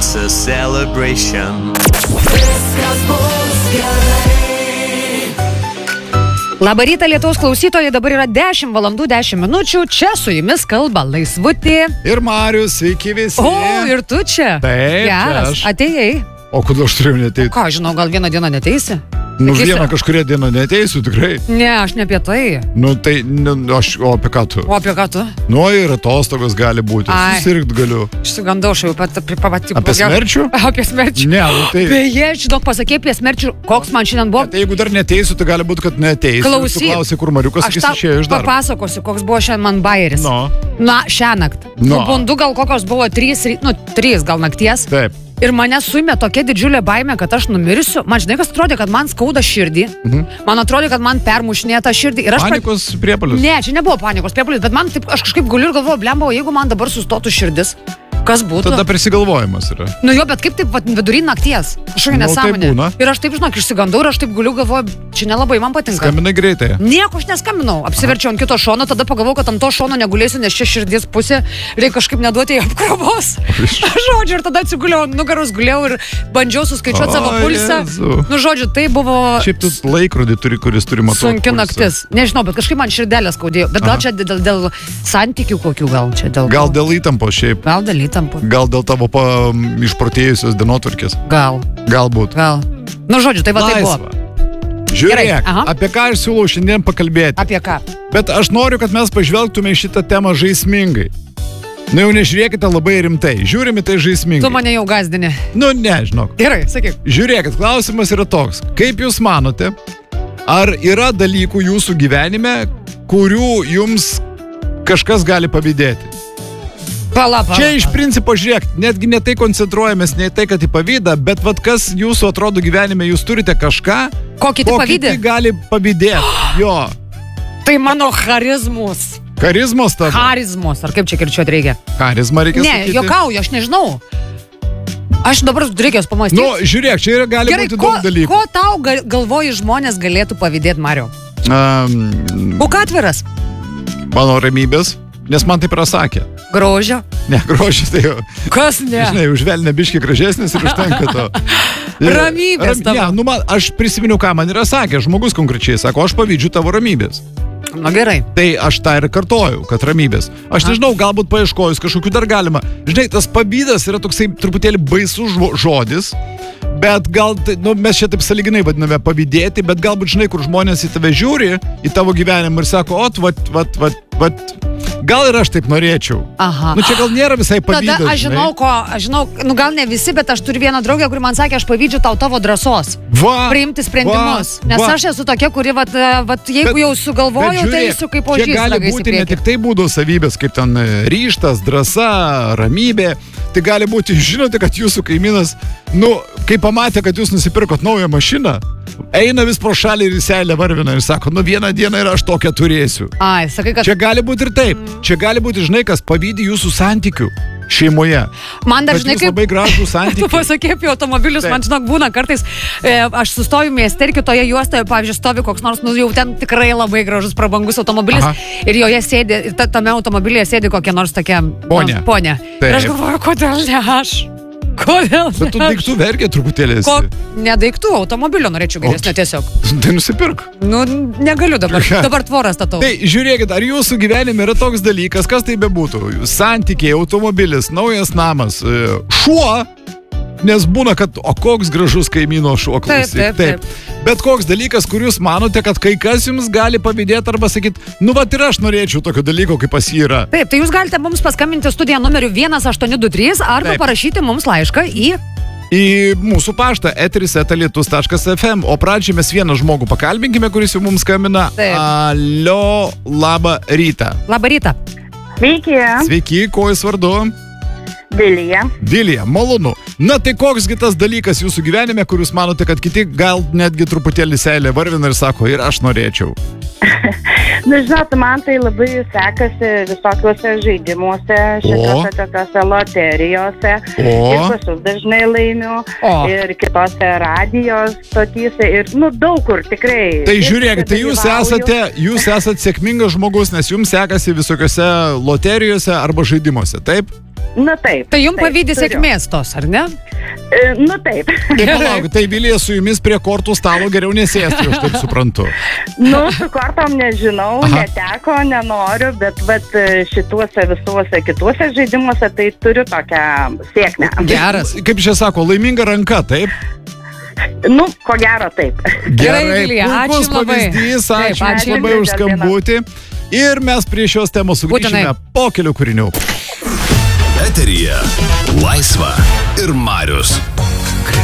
It's a celebration. Viskas bus gerai. Labą rytą, Lietuvos klausytojai, dabar yra 10 valandų 10 minučių, čia su jumis kalba Laisvutė. Ir Marius, sveiki visi. O, ir tu čia. Taip, geras, aš. Atėjai. O kodėl aš turėjau neteiti? Ką, žinau, gal vieną dieną neteisi? Nu, vieną kažkuria dieną neteisiu, tikrai. Ne, aš ne apie tai. Nu, tai, o apie ką tu? O apie ką tu? Nu, ir atostogos gali būti, susirgt galiu. Išsigandau, aš jau pati. Apie smerčių? Apie smerčių. Ne, nu tai... Beje, žinok, pasakė apie smerčių, koks man šiandien buvo. Tai jeigu dar neteisiu, tai gali būti, kad neteisiu. Klausyk. Tu klausi, kur Mariukas, Aš jis išėjo iš darbo. Papasakosiu, koks buvo šiandien man bairis. No. Na, šiąnakt. No. Bundu gal kokios buvo 3 gal nakties. Taip. Ir mane suimė tokia didžiulė baimė, kad aš numirsiu. Man žinai, kas atrodė, kad man skauda širdį. Man atrodė, kad man permušinėta širdį. Ir aš panikos priepuolis? Ne, čia nebuvo panikos priepuolis, bet man taip, aš kažkaip guliu ir galvoju, blemba, jeigu man dabar sustotų širdis, kas būtų? Tada prisigalvojimas yra. Nu jo, bet kaip taip vidury nakties? Kažkokia nesąmonė. Tai ir aš taip, žinok, išsigandau ir aš taip guliu, galvoju, čia nelabai man patinka. Skambinai greitai? Nieko aš neskambinau. Apsiverčiau ant kito šono, tada pagalvojau, kad ant to šono negulėsiu, nes čia širdies pusė, reikia kažkaip neduoti į apkrovos. Žodžiu, ir tada atsiguliau, nugaros guliau ir bandžiau suskaičiuoti savo pulsą. Nu, žodžiu, tai buvo... Šiaip tu laikrodį turi, kuris turi matuoti. Sunki naktis. Nežinau, bet kažkaip man širdelė skaudėjo. Bet gal čia dėl santykių kokių, gal čia dėl... Gal dėl įtampos šiaip. Gal dėl įtampos. Gal dėl tavo išprotėjusios dienotvarkės. Gal. Galbūt. Gal. Nu, žodžiu, tai va tai buvo. Žiūrėk, apie ką aš siūlau šiandien pakalbėti. Apie ką? Bet aš noriu, kad mes pažvelgtume šitą temą žaismingai. Nu jau nežiūrėkite labai rimtai, žiūrime tai žaismingai. Tu mane jau gazdini. Nu ne, žinok. Gerai, sakyk. Žiūrėkit, klausimas yra toks. Kaip jūs manote, ar yra dalykų jūsų gyvenime, kurių jums kažkas gali pavydėti? Pala. Čia iš principo žiūrėk, netgi ne tai koncentruojamės, ne tai, kad į pavydą, bet vat kas jūsų atrodo gyvenime, jūs turite kažką, ko kiti gali pavydėti. Jo. Tai mano charizmus. Charizmos tavo? Charizmos, ar kaip čia kirčiuoti reikia? Charizma reikia sakyti? Ne, jokauju, aš nežinau. Aš dabar reikės pamastyti. Nu, žiūrėk, čia yra gali būti daug dalykų. Ko tau galvoji žmonės galėtų pavydėti, Mariau? Būk atviras. Mano ramybės, nes man taip yra sakė. Grožio? Ne, grožis tai jau. Kas ne? Žinai, užvelnė biški gražesnis ir užtenka to. Ramybės tavo. Ne, nu aš prisiminiau, ką man yra sakė, žmogus konkrečiai sako, aš pavydžiu tavo ramybės. Na gerai. Tai aš tą ir kartoju, kad ramybės. Aš nežinau, galbūt paieškojus kažkokių dar galima. Žinai, tas pavydas yra toksai truputėlį baisus žodis, bet gal, mes čia taip sąlyginai vadiname pavydėti, bet galbūt žinai, kur žmonės į tave žiūri, į tavo gyvenimą ir sako, gal ir aš taip norėčiau. Aha. Nu čia gal nėra visai pavydas. Tada aš žinau, nu gal ne visi, bet aš turiu vieną draugę, kuri man sakė, aš pavydžiu tavo drąsos. Priimti sprendimus. Nes aš esu tokia, kuri, jeigu jau sugalvoju, tai esu kaip ožys. Čia gali būti ne tik tai būdo savybės, kaip ten ryžtas, drąsa, ramybė. Tai gali būti, žinote, kad jūsų kaimynas, kai pamatė, kad jūs nusipirkot naują mašiną, eina vis pro šalį ir į seilę varvina ir sako, vieną dieną ir aš tokią turėsiu. Ai, sakai, kad... Čia gali būti ir taip. Čia gali būti, žinai, kas pavydi jūsų santykių šeimoje. Man dažnai kaip... labai gražų santykių. Tu pasakė apie automobilius, man žinok būna kartais, aš sustoju mieste ir kitoje juostoje, pavyzdžiui, stovi koks nors, jau ten tikrai labai gražus prabangus automobilis. Aha. Ir joje sėdi, tame automobilyje sėdi kokia nors tokia ponė. Ir aš galvoju, kodėl ne aš? Kodėl? Bet tu daiktų verkia truputėlį esi. Ne daiktų, automobilio norėčiau geresnio tiesiog. Tai nusipirk. Negaliu dabar tvorą statau. Tai žiūrėkit, ar jūsų gyvenime yra toks dalykas, kas tai bebūtų? Santykiai, automobilis, naujas namas, šuo, nes būna, kad, koks gražus kaimyno šuo klausyk. Taip. Bet koks dalykas, kur jūs manote, kad kai kas jums gali pavydėti arba sakyti, ir aš norėčiau tokio dalyko, kaip pas jį yra. Taip, tai jūs galite mums paskambinti studiją numeriu 1823 arba parašyti mums laišką į mūsų paštą eteris@lietus.fm. O pradžiai mes vieną žmogų pakalbinkime, kuris jau mums skambina. Alio, labą rytą. Labą rytą. Sveiki. Sveiki, kuo jūs vardu? Vilija, malonu. Na tai koksgi tas dalykas jūsų gyvenime, kur jūs manote, kad kiti gal netgi truputėlį seilę varvina ir sako, ir aš norėčiau? Žinot, man tai labai sekasi visokiuose žaidimuose, šitose tokiose loterijose. Ir pasus dažnai laimiu. Ir kitose radijos stotyse. Ir daug kur tikrai. Tai žiūrėk, tai jūs esate sėkmingas žmogus, nes jums sekasi visokiuose loterijose arba žaidimuose, taip? Na taip. Tai jums pavydė sėkmės tos, ar ne? Nu taip. Tai palauk, tai Vilija su jumis prie kortų stalo geriau nesėsti, aš taip suprantu. Nu, su kortom nežinau, neteko, nenoriu, bet šituose visuose kituose žaidimuose tai turiu tokią sėkmę. Geras. Kaip čia sako, laiminga ranka, taip? Nu, ko gero taip. Gerai, puikus pavyzdys, ačiū labai už skambutį. Ir mes prie šios temos sugrįšime po kelių kūrinių. Eteryje Laisva ir Marius.